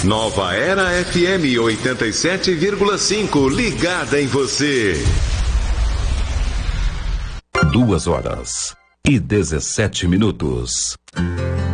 Nova Era FM 87,5, ligada em você. 2h17.